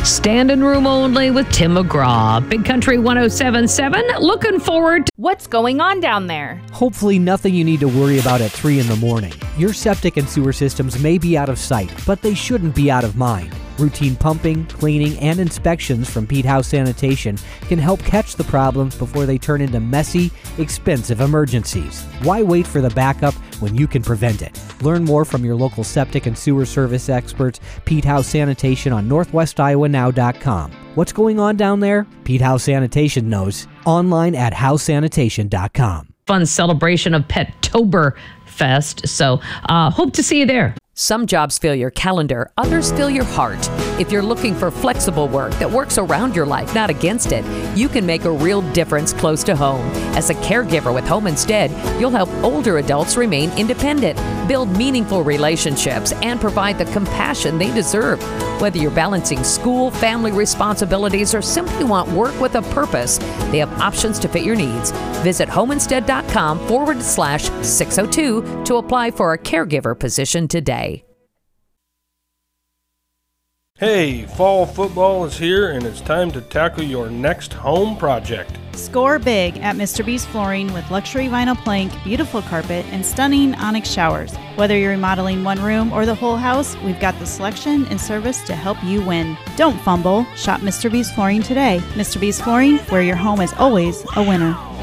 Standing room only with Tim McGraw. Big Country 107.7. Looking forward to what's going on down there. Hopefully nothing you need to worry about at 3 in the morning. Your septic and sewer systems may be out of sight, but they shouldn't be out of mind. Routine pumping, cleaning, and inspections from Pete House Sanitation can help catch the problems before they turn into messy, expensive emergencies. Why wait for the backup when you can prevent it? Learn more from your local septic and sewer service experts, Pete House Sanitation, on NorthwestIowaNow.com. What's going on down there? Pete House Sanitation knows. Online at housesanitation.com. fun celebration of Pettoberfest. So hope to see you there. Some jobs fill your calendar, others fill your heart. If you're looking for flexible work that works around your life, not against it, you can make a real difference close to home. As a caregiver with Home Instead, you'll help older adults remain independent, build meaningful relationships, and provide the compassion they deserve. Whether you're balancing school, family responsibilities, or simply want work with a purpose, they have options to fit your needs. Visit homeinstead.com/602 to apply for a caregiver position today. Hey, fall football is here and it's time to tackle your next home project. Score big at Mr. B's Flooring with luxury vinyl plank, beautiful carpet, and stunning onyx showers. Whether you're remodeling one room or the whole house, we've got the selection and service to help you win. Don't fumble. Shop Mr. B's Flooring today. Mr. B's Flooring, where your home is always a winner.